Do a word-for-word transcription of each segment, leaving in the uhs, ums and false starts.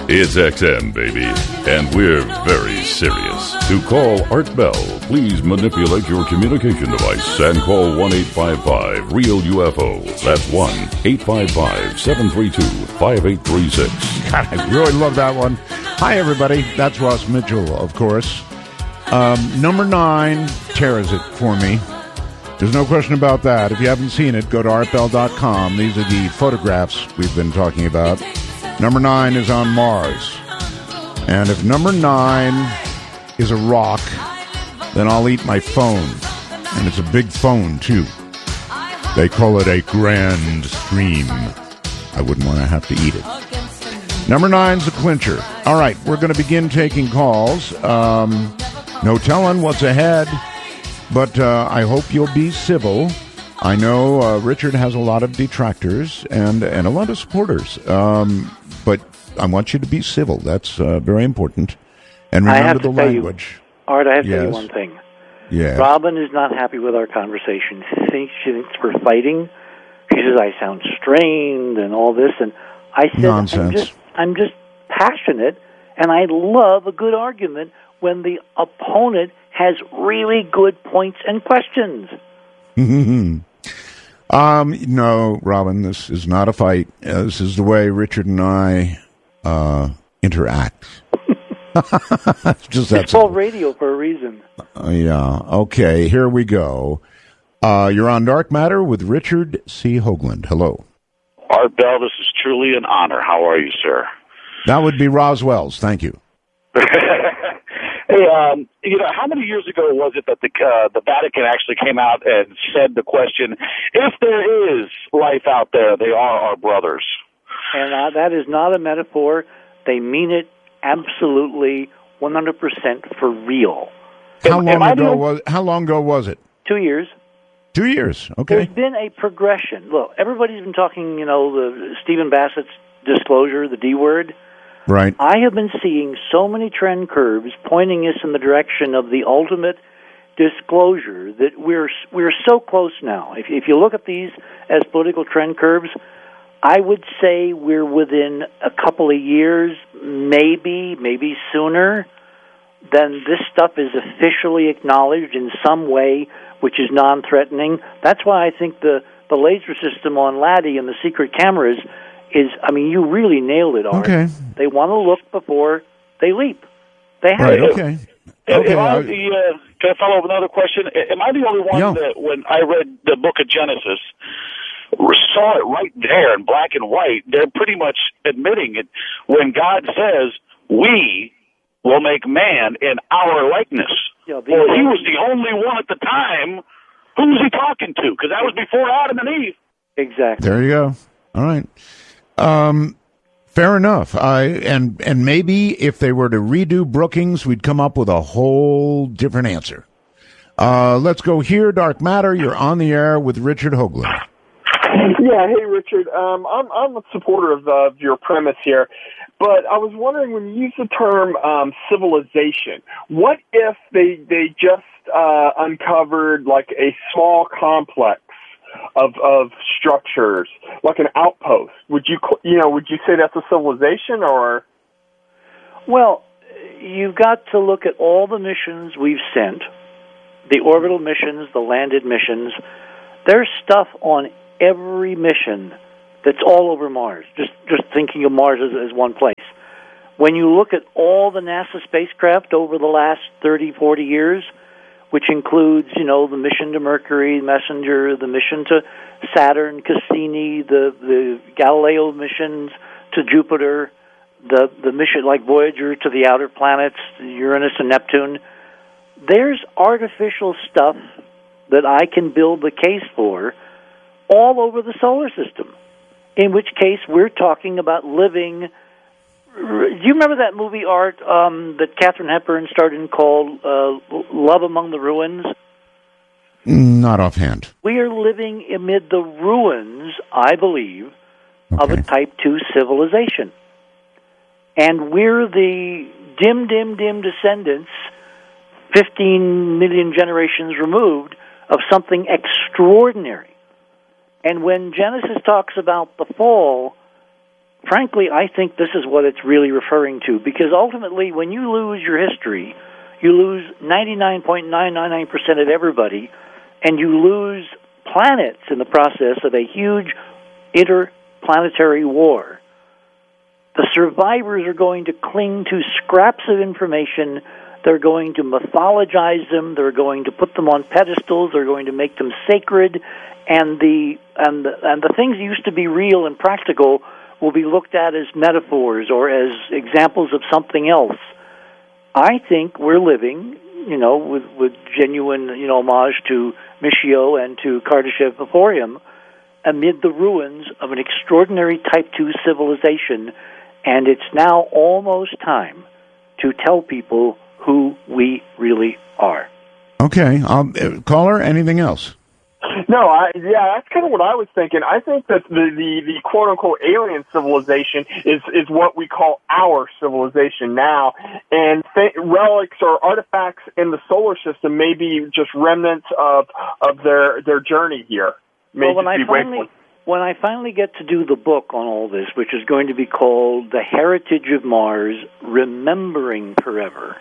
It's X M, baby, and we're very serious. To call Art Bell, please manipulate your communication device and call one eight five five real U F O. That's one eight five five, seven three two, five eight three six. God, I really love that one. Hi, everybody. That's Ross Mitchell, of course. Um, number nine tears it for me. There's no question about that. If you haven't seen it, go to art bell dot com. These are the photographs we've been talking about. Number nine is on Mars. And if number nine is a rock, then I'll eat my phone. And it's a big phone, too. They call it a Grand Stream. I wouldn't want to have to eat it. Number nine's a clincher. All right, we're going to begin taking calls. Um, no telling what's ahead, but uh, I hope you'll be civil. I know uh, Richard has a lot of detractors and, and a lot of supporters, um, but I want you to be civil. That's uh, very important. And remember I have the to tell language. You, Art, I have to yes. tell you one thing. Yes. Robin is not happy with our conversation. She thinks, she thinks we're fighting. She says I sound strained and all this. And I said, Nonsense. I'm just, I'm just passionate, and I love a good argument when the opponent has really good points and questions. um, no, Robin, this is not a fight. Uh, this is the way Richard and I uh, interact. Just it's called radio for a reason. Uh, yeah. Okay, here we go. Uh, you're on Dark Matter with Richard C. Hoagland. Hello. Art Bell, this is truly an honor. How are you, sir? That would be Roswell's. Thank you. Hey, um, you know, how many years ago was it that the uh, the Vatican actually came out and said the question, if there is life out there, they are our brothers? And uh, that is not a metaphor. They mean it absolutely one hundred percent for real. How Am, long am ago doing... was How long ago was it? Two years. Two years. Okay. There's been a progression. Look, everybody's been talking, you know, the Stephen Bassett's disclosure, the D word. Right. I have been seeing so many trend curves pointing us in the direction of the ultimate disclosure that we're we're so close now. If, if you look at these as political trend curves, I would say we're within a couple of years, maybe, maybe sooner, then this stuff is officially acknowledged in some way which is non-threatening. That's why I think the, the laser system on Laddie and the secret cameras is, I mean, you really nailed it, Art. Okay. They want to look before they leap. They have right, to. Okay. Am, okay. am I the, uh, can I follow up with another question? Am I the only one yeah. that, when I read the book of Genesis, saw it right there in black and white? They're pretty much admitting it when God says, we will make man in our likeness. Yeah, well, he was the only one at the time. Who was he talking to? Because that was before Adam and Eve. Exactly. There you go. All right. Um, fair enough. I and and maybe if they were to redo Brookings, we'd come up with a whole different answer. Uh, let's go here, Dark Matter. You're on the air with Richard Hoagland. Yeah, hey Richard. Um, I'm I'm a supporter of, uh, of your premise here, but I was wondering when you use the term um, civilization, what if they they just uh, uncovered like a small complex of of structures, like an outpost? Would you you know would you say that's a civilization or? Well, you've got to look at all the missions we've sent, the orbital missions, the landed missions. There's stuff on every mission that's all over Mars, just just thinking of Mars as, as one place. When you look at all the NASA spacecraft over the last thirty, forty years, which includes, you know, the mission to Mercury, Messenger, the mission to Saturn, Cassini, the, the Galileo missions to Jupiter, the, the mission like Voyager to the outer planets, Uranus and Neptune, there's artificial stuff that I can build the case for all over the solar system, in which case we're talking about living. Do you remember that movie, Art, um, that Katharine Hepburn starred in called uh, Love Among the Ruins? Not offhand. We are living amid the ruins, I believe, okay. of a Type two civilization. And we're the dim, dim, dim descendants, fifteen million generations removed, of something extraordinary. And when Genesis talks about the fall, frankly, I think this is what it's really referring to, because ultimately, when you lose your history, you lose ninety-nine point nine nine nine percent of everybody, and you lose planets in the process of a huge interplanetary war. The survivors are going to cling to scraps of information. They're going to mythologize them. They're going to put them on pedestals. They're going to make them sacred. And the and the, and the things that used to be real and practical will be looked at as metaphors or as examples of something else. I think we're living, you know, with, with genuine, you know, homage to Michio and to Kardashev before him, amid the ruins of an extraordinary Type two civilization. And it's now almost time to tell people who we really are. Okay. Um, caller, anything else? No, I, yeah, that's kind of what I was thinking. I think that the, the, the quote-unquote alien civilization is, is what we call our civilization now, and th- relics or artifacts in the solar system may be just remnants of of their, their journey here. May well, when I, be finally, when I finally get to do the book on all this, which is going to be called The Heritage of Mars, Remembering Forever,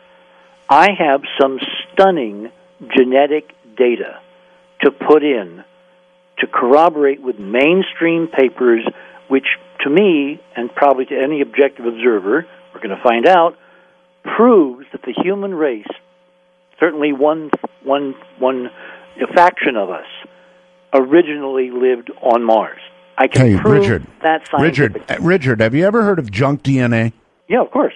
I have some stunning genetic data to put in to corroborate with mainstream papers, which to me, and probably to any objective observer, we're going to find out, proves that the human race, certainly one, one, one faction of us, originally lived on Mars. I can hey, prove Richard, that scientifically. Richard, Richard, have you ever heard of junk D N A? Yeah, of course.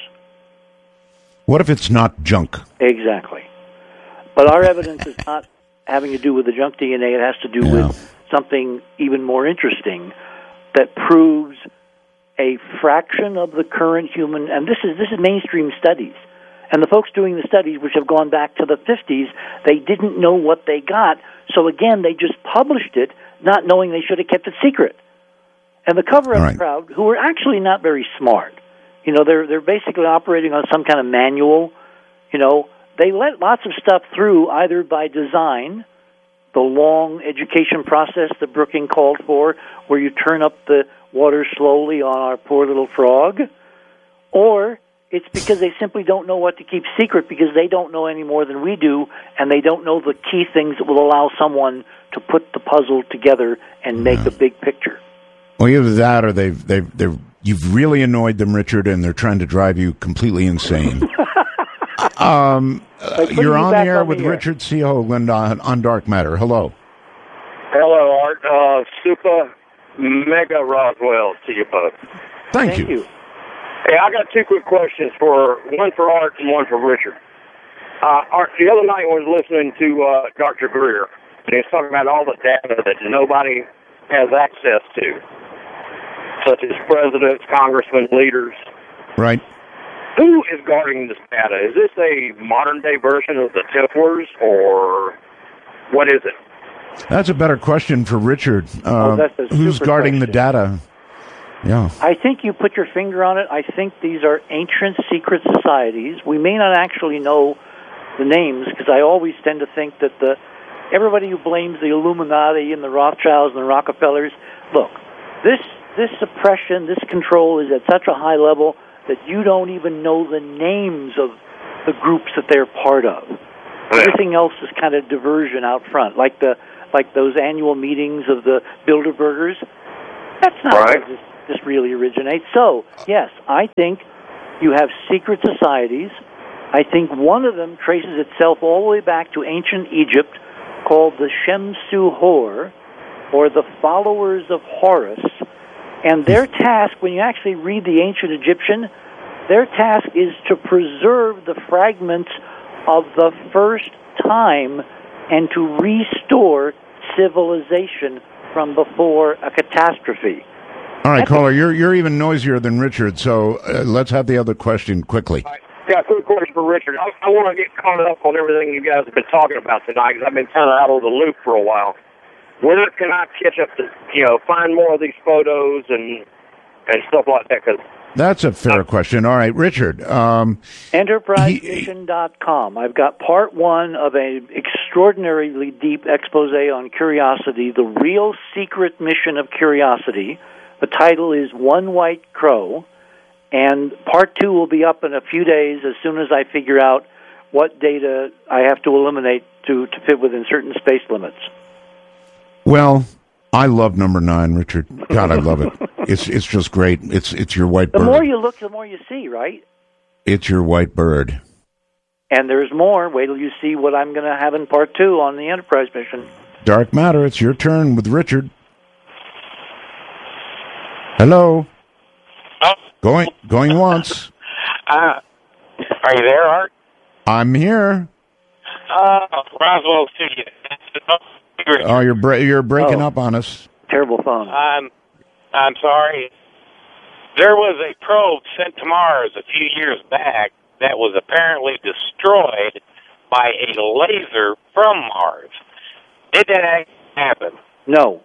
What if it's not junk? Exactly. But our evidence is not having to do with the junk D N A. It has to do Yeah. with something even more interesting that proves a fraction of the current human, and this is this is mainstream studies. And the folks doing the studies, which have gone back to the fifties, they didn't know what they got. So again, they just published it, not knowing they should have kept it secret. And the cover-up right. crowd, who are actually not very smart, you know, they're they're basically operating on some kind of manual, you know, they let lots of stuff through either by design, the long education process that Brookings called for, where you turn up the water slowly on our poor little frog, or it's because they simply don't know what to keep secret because they don't know any more than we do, and they don't know the key things that will allow someone to put the puzzle together and make yeah. a big picture. Well, either that or they've they've they've you've really annoyed them, Richard, and they're trying to drive you completely insane. um, uh, you're on the air on with the air. Richard C. Hoagland on, on Dark Matter. Hello. Hello, Art. Uh, super mega Roswell to you both. Thank, Thank you. Hey, I got two quick questions for one for Art and one for Richard. Uh, Art, the other night I was listening to uh, Doctor Greer, and he was talking about all the data that nobody has access to, such as presidents, congressmen, leaders. Right. Who is guarding this data? Is this a modern-day version of the Templars, or what is it? That's a better question for Richard. Uh, Oh, that's a who's super guarding the question. data? Yeah. I think you put your finger on it. I think these are ancient secret societies. We may not actually know the names, because I always tend to think that the everybody who blames the Illuminati and the Rothschilds and the Rockefellers, look, this this suppression, this control is at such a high level that you don't even know the names of the groups that they're part of. Everything else is kind of diversion out front, like the like those annual meetings of the Bilderbergers. That's not Right. where this, this really originates. So, yes, I think you have secret societies. I think one of them traces itself all the way back to ancient Egypt, called the Shemsu Hor, or the Followers of Horus. And their task, when you actually read the ancient Egyptian, their task is to preserve the fragments of the first time and to restore civilization from before a catastrophe. All right, That's caller, you're you're even noisier than Richard, so uh, let's have the other question quickly. Yeah, quick question for Richard. I, I want to get caught up on everything you guys have been talking about tonight, because I've been kind of out of the loop for a while. Where can I catch up to, you know, find more of these photos and and stuff like that? Cause That's a fair question. All right, Richard. Um, Enterprise Mission dot com. I've got part one of an extraordinarily deep expose on Curiosity, the real secret mission of Curiosity, The title is One White Crow, and part two will be up in a few days as soon as I figure out what data I have to eliminate to, to fit within certain space limits. Well, I love number nine, Richard. God, I love it. It's it's just great. It's it's your white The bird. more you look, the more you see, right? It's your white bird. And there's more. Wait till you see what I'm going to have in part two on the Enterprise mission. Dark Matter, it's your turn with Richard. Hello. Oh. Going going once. Uh, are you there, Art? I'm here. Uh, Roswell Studio. Oh, you're bre- you're breaking Oh. up on us. Terrible phone. I'm, I'm sorry. There was a probe sent to Mars a few years back that was apparently destroyed by a laser from Mars. Did that actually happen? No.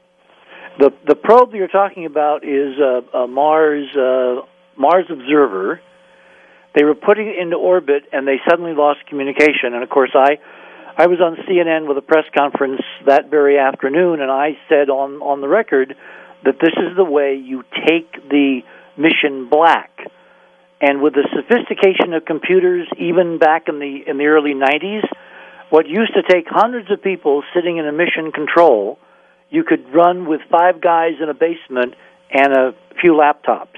The the probe that you're talking about is a, a Mars uh, Mars Observer. They were putting it into orbit, and they suddenly lost communication. And of course, I I was on C N N with a press conference that very afternoon, and I said on on the record that this is the way you take the mission black. And with the sophistication of computers, even back in the in the early nineties, what used to take hundreds of people sitting in a mission control, you could run with five guys in a basement and a few laptops.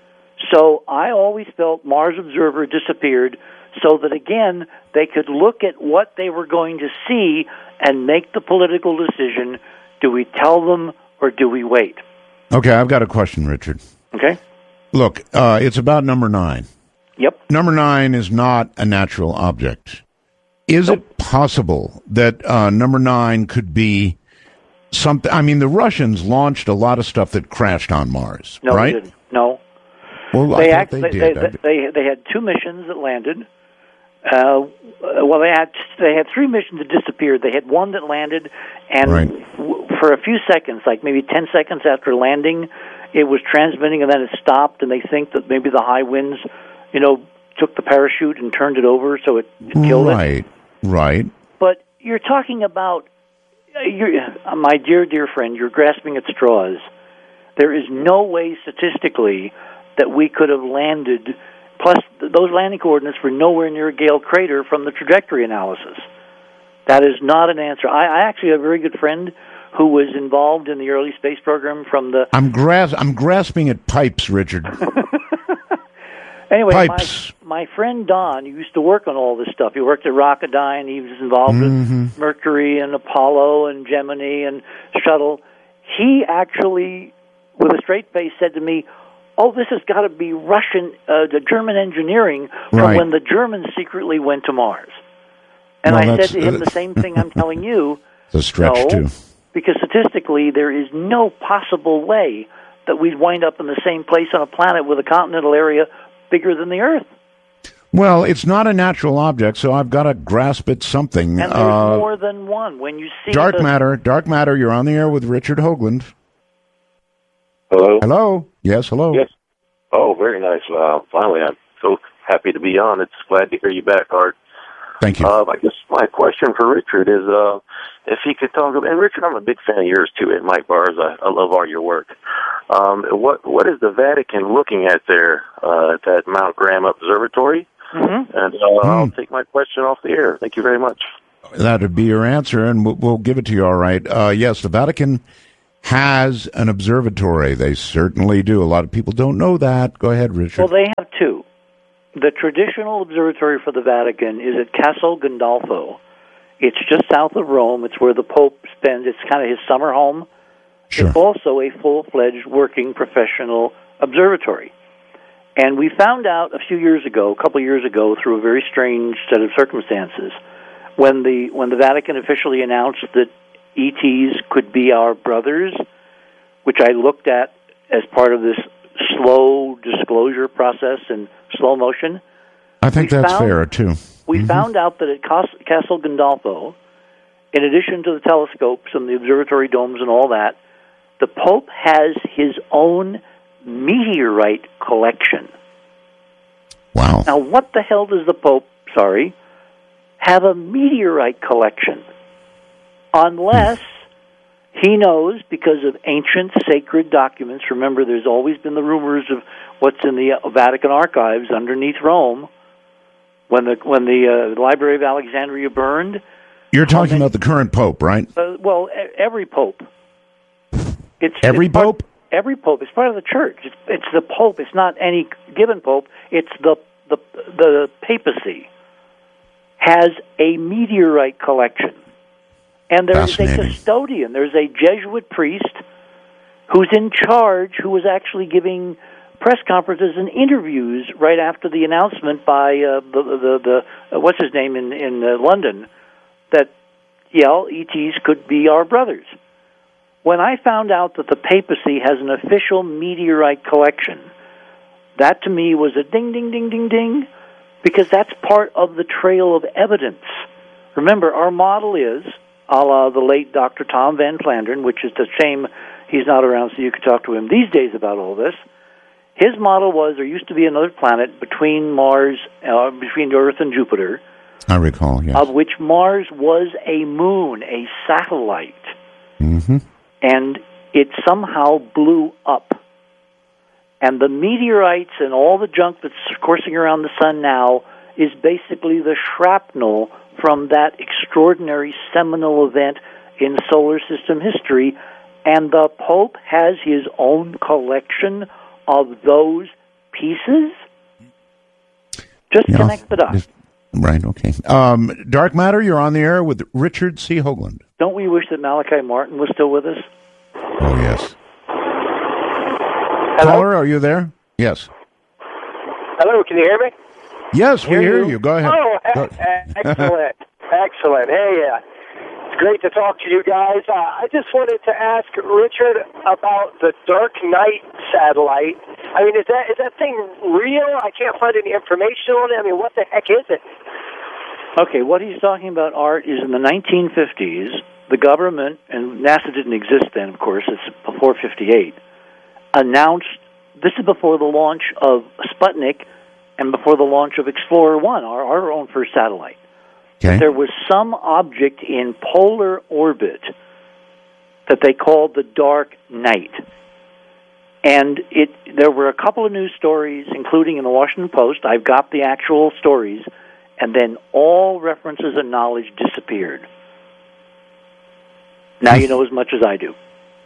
So I always felt Mars Observer disappeared so that, again, they could look at what they were going to see and make the political decision, do we tell them or do we wait? Okay, I've got a question, Richard. Okay? Look, uh, it's about number nine. Yep. Number nine is not a natural object. Is Nope. it possible that uh, number nine could be something? I mean, the Russians launched a lot of stuff that crashed on Mars, No, right? they didn't. No. Well, I They, thought act, they, they, did. they, they, they had two missions that landed. Uh, well, they had they had three missions that disappeared. They had one that landed, and Right. w- for a few seconds, like maybe ten seconds after landing, it was transmitting, and then it stopped. And they think that maybe the high winds, you know, took the parachute and turned it over, so it, it killed it. Right, right. But you're talking about, you're, uh, my dear, dear friend, you're grasping at straws. There is no way statistically that we could have landed, plus th- those landing coordinates were nowhere near Gale Crater from the trajectory analysis. That is not an answer. I, I actually have a very good friend who was involved in the early space program from the... I'm, gras- I'm grasping at pipes, Richard. Anyway, Pipes. my my friend Don, who used to work on all this stuff, he worked at Rocketdyne, he was involved Mm-hmm. with Mercury and Apollo and Gemini and Shuttle. He actually, with a straight face, said to me, oh, this has got to be Russian, uh, the German engineering from Right. when the Germans secretly went to Mars. And Well, I said that's- to him the same thing I'm telling you. It's a stretch, no, too. because statistically there is no possible way that we'd wind up in the same place on a planet with a continental area bigger than the Earth. Well, it's not a natural object, so I've got to grasp at something. And there's Uh, more than one. When you see Dark the, Matter, Dark Matter, you're on the air with Richard Hoagland. Hello? Hello? Yes, hello. Yes. Oh, very nice. Uh, finally, I'm so happy to be on. It's glad to hear you back, Art. Thank you. Uh, I guess my question for Richard is uh, if he could talk about, and Richard, I'm a big fan of yours too, and Mike Bars. I, I love all your work. Um, what What is the Vatican looking at there uh, at that Mount Graham Observatory? Mm-hmm. And uh, I'll take my question off the air. Thank you very much. That would be your answer, and we'll, we'll give it to you all right. Uh, yes, the Vatican has an observatory. They certainly do. A lot of people don't know that. Go ahead, Richard. Well, they have two. The traditional observatory for the Vatican is at Castel Gandolfo. It's just south of Rome. It's where the Pope spends. It's kind of his summer home. Sure. It's also a full-fledged working professional observatory. And we found out a few years ago, a couple of years ago, through a very strange set of circumstances, when the when the Vatican officially announced that E Ts could be our brothers, which I looked at as part of this slow disclosure process in slow motion. I think we that's found, fair, too. We Mhm. found out that at Cas- Castel Gandolfo, in addition to the telescopes and the observatory domes and all that, the Pope has his own meteorite collection. Wow. Now, what the hell does the Pope, sorry, have a meteorite collection? Unless He knows because of ancient sacred documents. Remember, there's always been the rumors of what's in the Vatican archives underneath Rome. When the when the uh, Library of Alexandria burned. You're talking many, about the current pope, right? Uh, well, every pope. It's every it's part, pope. Every pope. It's part of the church. It's, it's the pope. It's not any given pope. It's the the the papacy has a meteorite collection, and there is a custodian. There's a Jesuit priest who's in charge, who was actually giving press conferences and interviews right after the announcement by uh, the the, the uh, what's his name in in uh, London that yeah, E Ts could be our brothers. When I found out that the papacy has an official meteorite collection, that to me was a ding ding ding ding ding, because that's part of the trail of evidence. Remember, our model is a la the late Doctor Tom Van Flandern, which is the shame he's not around so you could talk to him these days about all this. His model was there used to be another planet between Mars, uh, between Earth and Jupiter. I recall, yes. Of which Mars was a moon, a satellite. Mm-hmm. And it somehow blew up. And the meteorites and all the junk that's coursing around the sun now is basically the shrapnel from that extraordinary seminal event in solar system history. And the Pope has his own collection of those pieces? Just no, connect the dots. Just, right, okay. Um, Dark Matter, you're on the air with Richard C. Hoagland. Don't we wish that Malachi Martin was still with us? Oh, yes. Hello? Caller, are you there? Yes. Hello, can you hear me? Yes, we hear, hear you. you. Go ahead. Oh, Go. excellent. Excellent. Hey, uh, it's great to talk to you guys. Uh, I just wanted to ask Richard about the Dark Knight satellite. I mean, is that is that thing real? I can't find any information on it. I mean, what the heck is it? Okay, what he's talking about, Art, is in the nineteen fifties, the government, and NASA didn't exist then, of course, it's before fifty-eight, announced, this is before the launch of Sputnik and before the launch of Explorer one, our, our own first satellite. Okay. There was some object in polar orbit that they called the Dark Knight. And it there were a couple of news stories, including in the Washington Post. I've got the actual stories. And then all references and knowledge disappeared. Now you know as much as I do.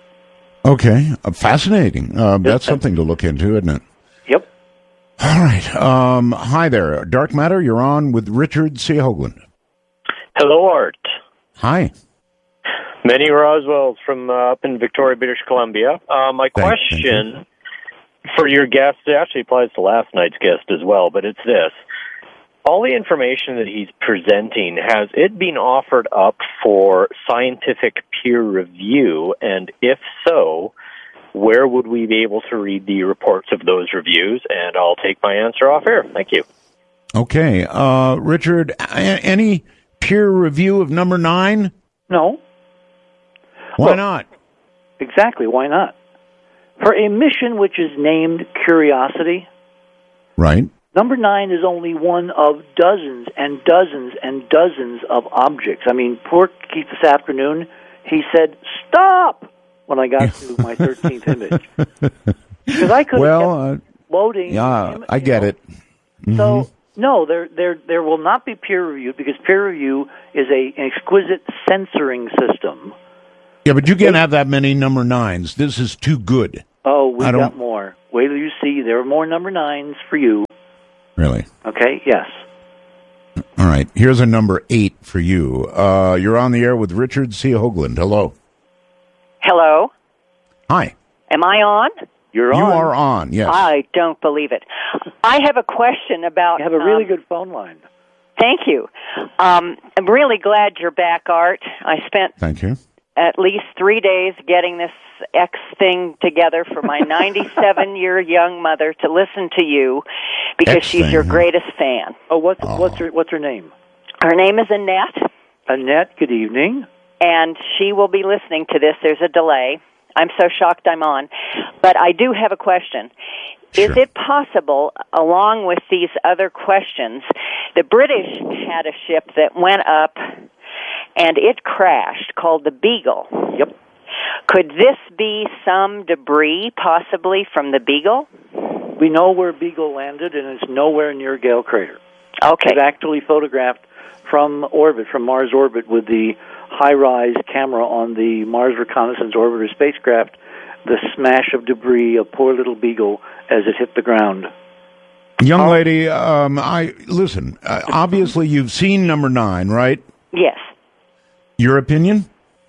Okay. Uh, fascinating. Uh, that's something to look into, isn't it? Yep. All right. Um, hi there. Dark Matter, you're on with Richard C. Hoagland. Hello, Art. Hi. Manny Roswell from uh, up in Victoria, British Columbia. Uh, my Thank, question thank you. for your guest, it actually applies to last night's guest as well, but it's this. All the information that he's presenting, has it been offered up for scientific peer review? And if so, where would we be able to read the reports of those reviews? And I'll take my answer off here. Thank you. Okay. Uh, Richard, a- any peer review of number nine? No. Why Well, not? Exactly. Why not? For a mission which is named Curiosity, Right. number nine is only one of dozens and dozens and dozens of objects. I mean, poor Keith this afternoon, he said, stop, when I got to my thirteenth image. Because I could well, have kept uh, loading. Yeah, him, I get know. it. Mm-hmm. So, no, there, there, there will not be peer review, because peer review is a, an exquisite censoring system. Yeah, but you can't have that many number nines. This is too good. Oh, we I got don't- more. Wait till you see. There are more number nines for you. Really? Okay, yes. All right. Here's a number eight for you. Uh, you're on the air with Richard C. Hoagland. Hello. Hello. Hi. Am I on? You're You on. are on, yes. I don't believe it. I have a question about... You have a really um, good phone line. Thank you. Um, I'm really glad you're back, Art. I spent Thank you. at least three days getting this X thing together for my ninety-seven-year young mother to listen to you because X she's thing, your huh? greatest fan. Oh, what's Oh. what's her what's her name? Her name is Annette, Annette. Good evening. and she will be listening to this. There's a delay. I'm so shocked I'm on. But I do have a question. Sure. Is it possible, along with these other questions, the British had a ship that went up and it crashed called the Beagle. Yep. Could this be some debris, possibly, from the Beagle? We know where Beagle landed, and it's nowhere near Gale Crater. Okay. It's actually photographed from orbit, from Mars orbit, with the high-rise camera on the Mars Reconnaissance Orbiter spacecraft, the smash of debris of poor little Beagle as it hit the ground. Young lady, um, I listen, uh, obviously you've seen number nine, right? Yes. Your opinion?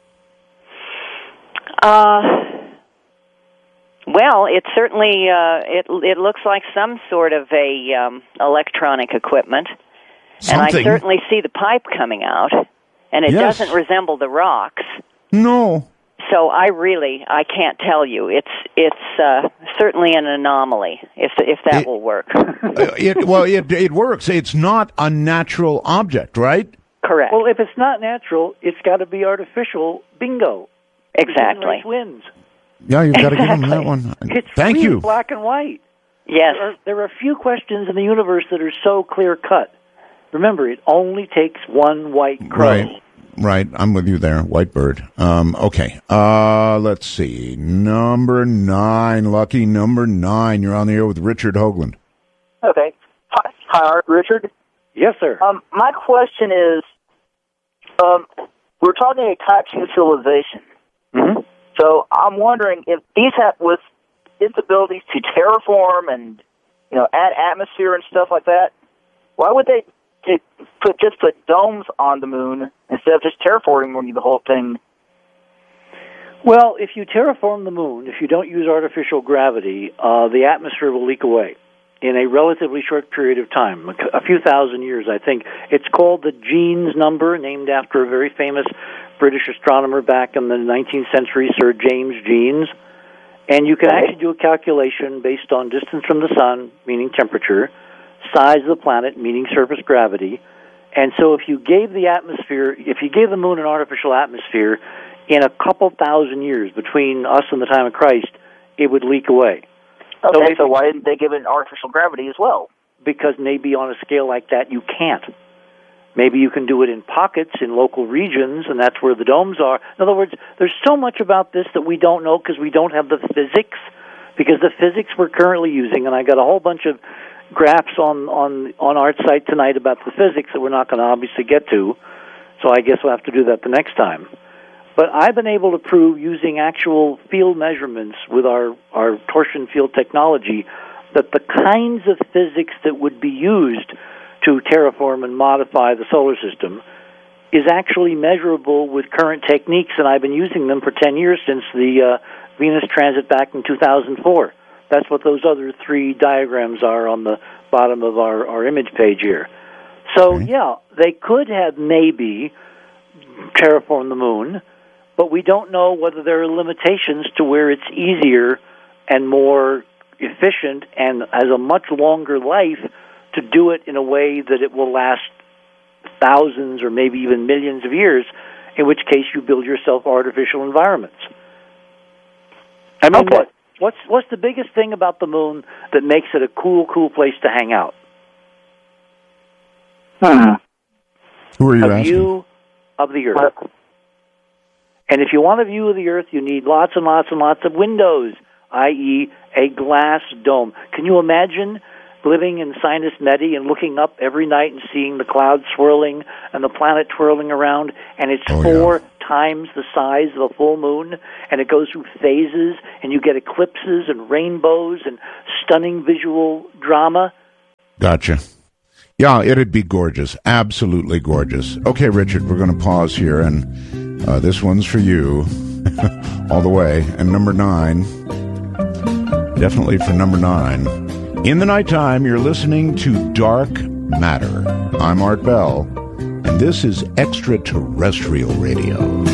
Uh, well, it certainly, uh, it it looks like some sort of a um, electronic equipment. Something. And I certainly see the pipe coming out, and it Yes. doesn't resemble the rocks. No. So I really, I can't tell you. It's it's uh, certainly an anomaly, if if that It- will work. Uh, it, well, it, it works. It's not a natural object, right? Correct. Well, if it's not natural, it's got to be artificial. Bingo. Exactly. Wins. Yeah, you've got to give them Exactly. that one. It's Thank clear you. black and white. Yes. There are, there are a few questions in the universe that are so clear-cut. Remember, it only takes one white crow. Right. Right, I'm with you there, Whitebird. Um, okay, uh, let's see. Number nine, lucky number nine. You're on the air with Richard Hoagland. Okay. Hi, hi, Art. Richard. Yes, sir. Um, my question is, um, we're talking a type two civilization. Mm-hmm. So I'm wondering if these have, with its abilities to terraform and, you know, add atmosphere and stuff like that, why would they to put just put domes on the moon instead of just terraforming the whole thing? Well, if you terraform the moon, if you don't use artificial gravity, uh, the atmosphere will leak away in a relatively short period of time, a few thousand years, I think. It's called the Jeans number, named after a very famous British astronomer back in the nineteenth century, Sir James Jeans. And you can actually do a calculation based on distance from the sun, meaning temperature, size of the planet, meaning surface gravity. And so if you gave the atmosphere, if you gave the moon an artificial atmosphere, in a couple thousand years between us and the time of Christ, it would leak away. Okay, so, so why didn't they give it an artificial gravity as well? Because maybe on a scale like that you can't. Maybe you can do it in pockets, in local regions, and that's where the domes are. In other words, there's so much about this that we don't know because we don't have the physics, because the physics we're currently using, and I got a whole bunch of graphs on, on, on our site tonight about the physics that we're not going to obviously get to, so I guess we'll have to do that the next time. But I've been able to prove, using actual field measurements with our, our torsion field technology, that the kinds of physics that would be used to terraform and modify the solar system is actually measurable with current techniques, and I've been using them for ten years since the uh, Venus transit back in two thousand four. That's what those other three diagrams are on the bottom of our, our image page here. So, okay. yeah, they could have maybe terraformed the moon, but we don't know whether there are limitations to where it's easier and more efficient and has a much longer life to do it in a way that it will last thousands or maybe even millions of years, in which case you build yourself artificial environments. I mean, okay. what, what's what's the biggest thing about the moon that makes it a cool, cool place to hang out? Hmm. Who are you a asking? view of the Earth. And if you want a view of the Earth, you need lots and lots and lots of windows, that is a glass dome. Can you imagine living in Sinus Medi and looking up every night and seeing the clouds swirling and the planet twirling around, and it's oh, four yeah. times the size of a full moon, and it goes through phases, and you get eclipses and rainbows and stunning visual drama? Gotcha. Yeah, it'd be gorgeous. Absolutely gorgeous. Okay, Richard, we're going to pause here, and uh, this one's for you all the way. And number nine, definitely for number nine. In the nighttime, you're listening to Dark Matter. I'm Art Bell, and this is Extraterrestrial Radio.